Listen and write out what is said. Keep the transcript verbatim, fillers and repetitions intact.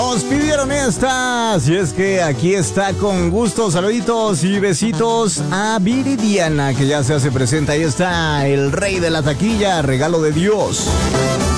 nos pidieron estas. Y es que aquí está con gusto. Saluditos y besitos a Viridiana, que ya se hace presente. Ahí está el rey de la taquilla, regalo de Dios.